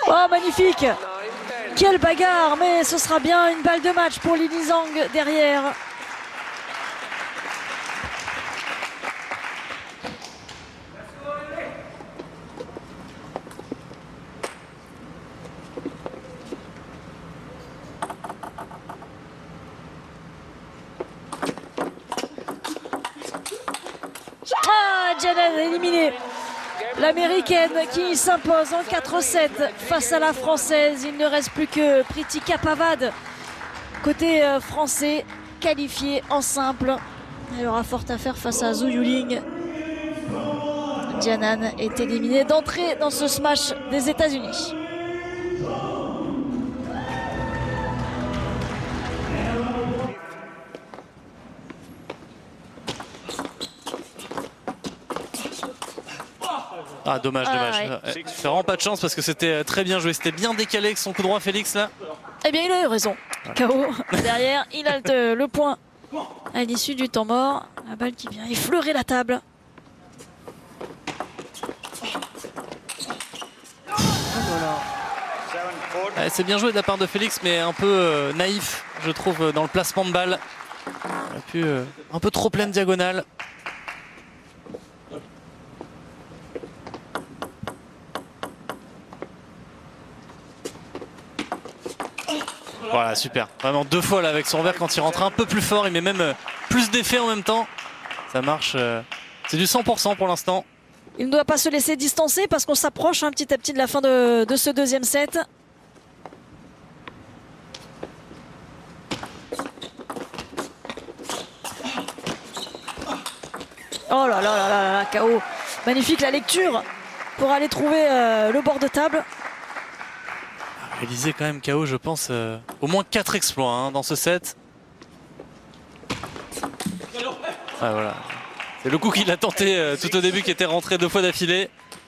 Oh, magnifique! Quelle bagarre, mais ce sera bien une balle de match pour Lili Zhang derrière. Ah, Janan éliminée. L'américaine qui s'impose en 4-7 face à la française. Il ne reste plus que Pritika Pavad côté français, qualifié en simple. Elle aura fort à faire face à Zhu Yuling. Jianan est éliminée d'entrée dans ce smash des États-Unis. Ah, dommage, dommage. Ouais. Fait vraiment pas de chance parce que c'était très bien joué. C'était bien décalé avec son coup droit, Félix, là. Eh bien, il a eu raison. KO derrière, il a le point à l'issue du temps mort. La balle qui vient effleurer la table. Ouais, c'est bien joué de la part de Félix, mais un peu naïf, je trouve, dans le placement de balle. Il a pu un peu trop pleine diagonale. Voilà, super. Vraiment 2 fois là avec son revers quand il rentre un peu plus fort. Il met même plus d'effet en même temps. Ça marche. C'est du 100% pour l'instant. Il ne doit pas se laisser distancer parce qu'on s'approche petit à petit de la fin de ce deuxième set. Oh là là là là là, KO. Magnifique la lecture pour aller trouver le bord de table. Réalisé quand même KO, je pense, au moins 4 exploits hein, dans ce set. Ah, voilà. C'est le coup qu'il a tenté tout au début qui était rentré 2 fois d'affilée.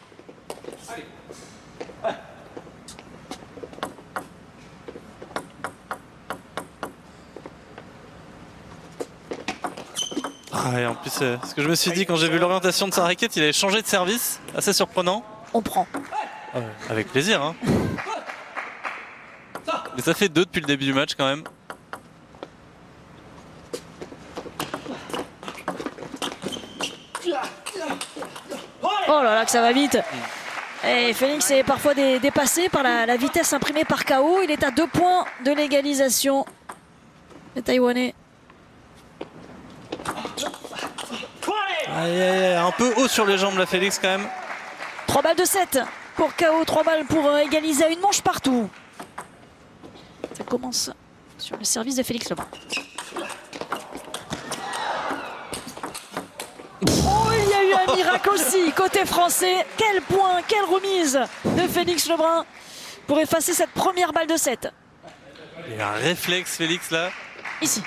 Ah, et en plus, ce que je me suis dit quand j'ai vu l'orientation de sa raquette, il avait changé de service, assez surprenant. On prend. Avec plaisir. Hein. Mais ça fait 2 depuis le début du match quand même. Oh là là que ça va vite. Et Félix est parfois dépassé par la vitesse imprimée par KO. Il est à 2 points de l'égalisation. Le Taïwanais. Aïe, aïe, aïe, un peu haut sur les jambes là Félix quand même. 3 balles de 7 pour KO, 3 balles pour égaliser à une manche partout. Ça commence sur le service de Félix Lebrun. Oh, il y a eu un miracle aussi côté français. Quel point, quelle remise de Félix Lebrun pour effacer cette première balle de 7. Il y a un réflexe Félix là. Ici.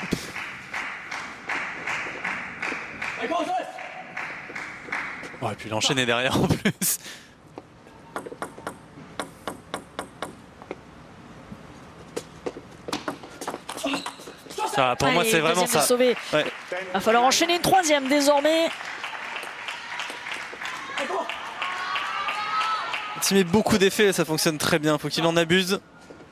Oh, et puis l'enchaîner derrière en plus. Ça, pour moi c'est vraiment ça. Ouais. Va falloir enchaîner une 3e désormais. Il met beaucoup d'effets, ça fonctionne très bien, faut qu'il en abuse.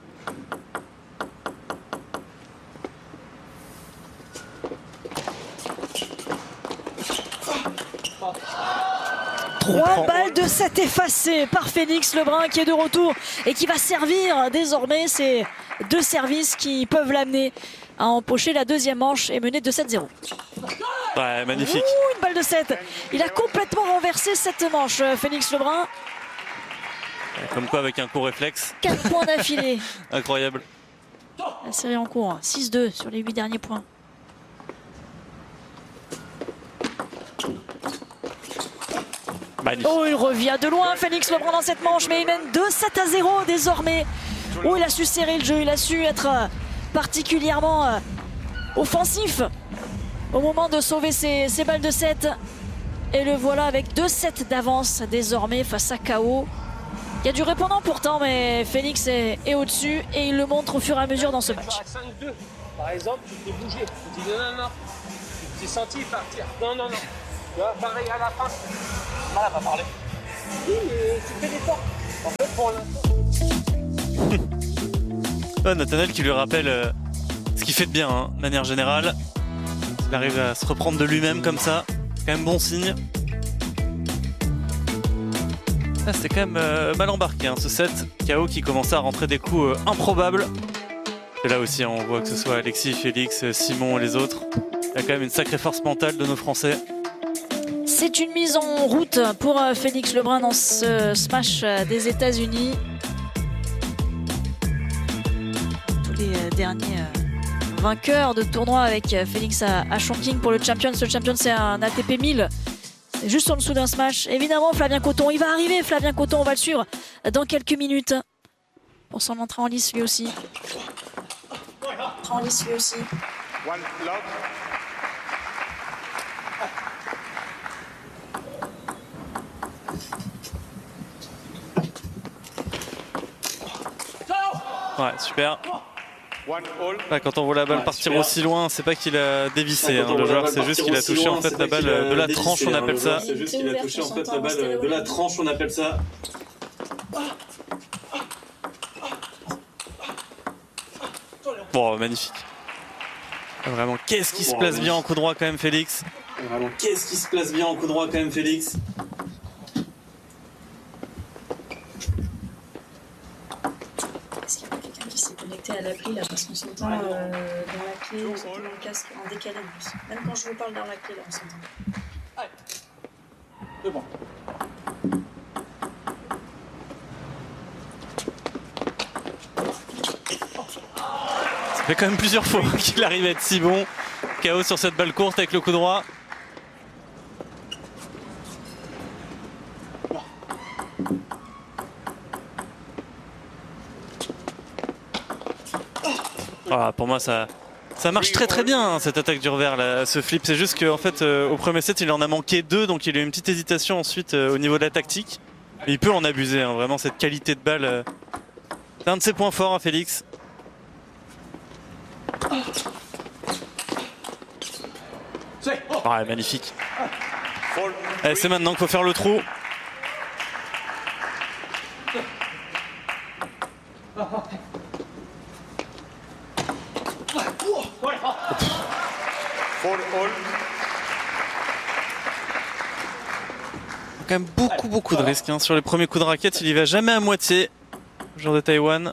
Trois balles de 7 effacées par Félix Lebrun qui est de retour et qui va servir désormais ces 2 services qui peuvent l'amener à empocher la 2e manche et mener 2-7-0. Ouais, magnifique. Ouh, une balle de 7. Il a complètement renversé cette manche, Félix Lebrun. Comme quoi avec un court réflexe. 4 points d'affilée. Incroyable. La série en cours, 6-2 sur les 8 derniers points. Magnifique. Oh, il revient de loin, Félix Lebrun dans cette manche, mais il mène 2-7-0 désormais. Oh, il a su serrer le jeu, il a su être particulièrement offensif au moment de sauver ses balles de 7. Et le voilà avec 2-7 d'avance désormais face à KO. Il y a du répondant pourtant, mais Félix est au-dessus et il le montre au fur et à mesure dans ce match. 5-2, par exemple, tu t'es bougé. Tu dis non, non, non. Tu t'es senti partir. Non, non, non. Tu vois, pareil à la fin. Mal à pas parler. Oui, mais tu fais l'effort. En fait, pour l'instant. Nathanaël qui lui rappelle ce qu'il fait de bien, hein, de manière générale. Il arrive à se reprendre de lui-même comme ça, c'est quand même bon signe. Ah, c'était quand même mal embarqué, hein, ce set. KO qui commençait à rentrer des coups improbables. Et là aussi, on voit que ce soit Alexis, Félix, Simon et les autres. Il y a quand même une sacrée force mentale de nos Français. C'est une mise en route pour Félix Lebrun dans ce smash des États-Unis. Tous les derniers vainqueurs de tournoi avec Félix à Chongqing pour le Champions. Le Champions, c'est un ATP 1000. C'est juste en dessous d'un smash. Évidemment, Flavien Coton, il va arriver. Flavien Coton, on va le suivre dans quelques minutes. Pour son entrée en lice lui aussi. En lice lui aussi. One lock. Ouais, super. One all. Là, quand on voit la balle partir super. aussi loin, c'est pas qu'il a dévissé, hein, le joueur, c'est juste qu'il a touché en fait la balle de la tranche, on appelle ça. C'est juste qu'il a touché en fait la balle de la tranche, on appelle ça. Bon, magnifique. Vraiment, qu'est-ce qui se place bien en coup droit quand même, Félix. Vraiment, qu'est-ce qui se place bien en coup droit quand même, Félix. Est-ce qu'il y a quelqu'un qui s'est connecté à l'appli là parce qu'on s'entend dans la clé, on s'entend dans le casque en décalé en plus. Même quand je vous parle dans la clé là, on s'entend. C'est bon. Ça fait quand même plusieurs fois qu'il arrive à être si bon. KO sur cette balle courte avec le coup droit. Ah, pour moi ça marche très bien, hein, cette attaque du revers là, ce flip. C'est juste qu'en fait au premier set il en a manqué 2, donc il a eu une petite hésitation ensuite au niveau de la tactique. Mais il peut en abuser, hein, vraiment cette qualité de balle. C'est un de ses points forts, hein, Félix. Ouais, magnifique. Allez, c'est maintenant qu'il faut faire le trou. Four all. Quand même beaucoup de risques, hein. Sur les premiers coups de raquette, il y va jamais à moitié. Le joueur de Taïwan.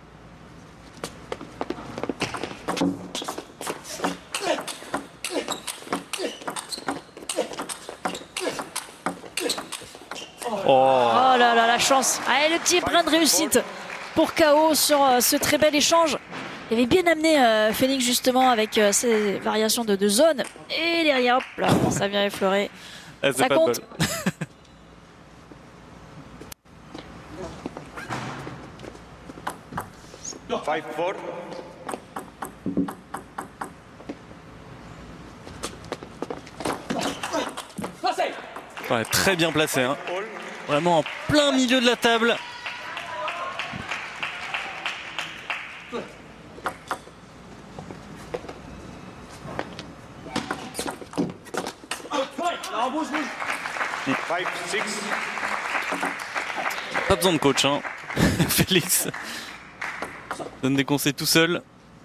Oh là là, la chance. Allez, le petit brin de réussite pour KO sur ce très bel échange. Il avait bien amené Félix justement avec ses variations de zone. Et derrière, hop là, ça vient effleurer. Ah, Ça compte. 5-4. Ouais, très bien placé, hein. Vraiment en plein milieu de la table. Five, six. Pas besoin de coach, hein. Félix donne des conseils tout seul.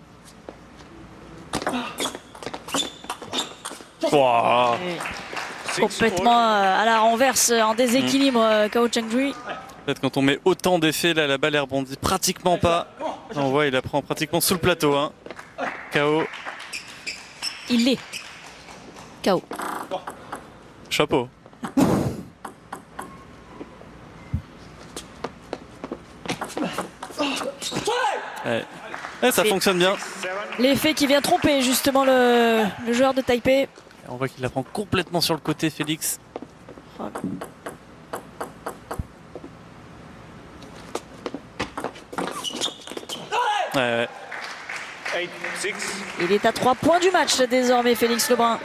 Wow. Complètement à la renverse, en déséquilibre, KO Chengdui. Peut-être quand on met autant d'effets, là la balle est rebondie pratiquement pas. On voit, il la prend pratiquement sous le plateau, hein. KO. Il l'est. KO. Chapeau. Ouais. Ouais, ça fonctionne bien. L'effet qui vient tromper justement le joueur de Taipei. On voit qu'il la prend complètement sur le côté, Félix. Ouais. 8, 6. Il est à 3 points du match désormais, Félix Lebrun.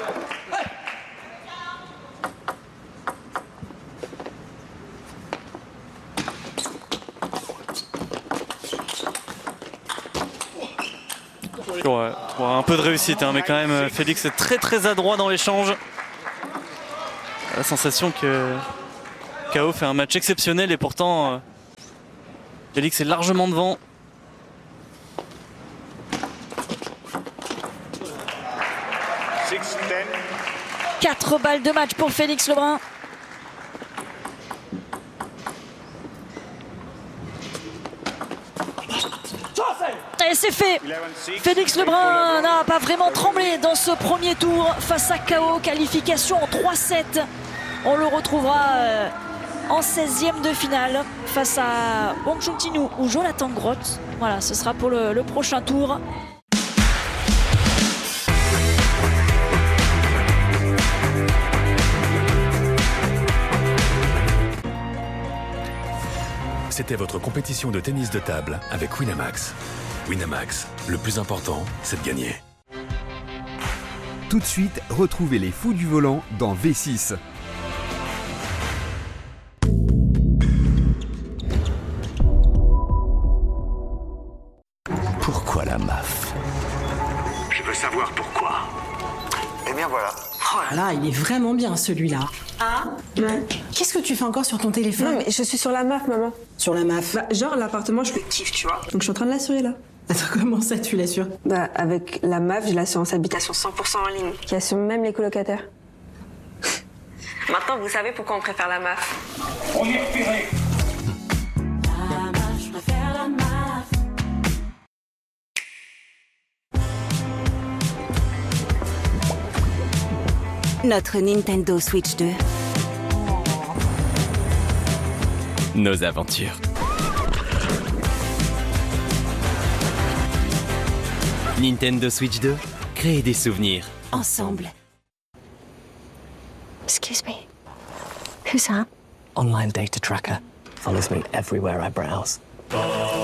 Ouais, un peu de réussite, hein, mais quand même Félix est très adroit dans l'échange. La sensation que KO fait un match exceptionnel et pourtant Félix est largement devant. 4 balles de match pour Félix Lebrun. Et c'est fait. Félix Lebrun n'a pas vraiment tremblé dans ce premier tour face à KO. Qualification en 3-7. On le retrouvera en 16e de finale face à Wong Chun Tinu ou Jonathan Groth. Voilà, ce sera pour le prochain tour. C'était votre compétition de tennis de table avec Winamax. Winamax, le plus important, c'est de gagner. Tout de suite, retrouvez les fous du volant dans V6. Pourquoi la MAF? Je veux savoir pourquoi. Eh bien voilà. Oh là là, il est vraiment bien celui-là. Ah ouais. Qu'est-ce que tu fais encore sur ton téléphone? Non mais je suis sur la MAF, maman. Sur la MAF? Bah genre l'appartement je le kiffe, tu vois. Donc je suis en train de l'assurer là. Attends, comment ça tu l'assures? Bah avec la MAF, j'ai l'assurance habitation 100% en ligne, qui assure même les colocataires. Maintenant vous savez pourquoi on préfère la MAF. On est repéré. Je préfère la MAF. Notre Nintendo Switch 2. Nos aventures. Nintendo Switch 2, créer des souvenirs. Ensemble. Excuse me. Who's that? Online data tracker. Follows me everywhere I browse.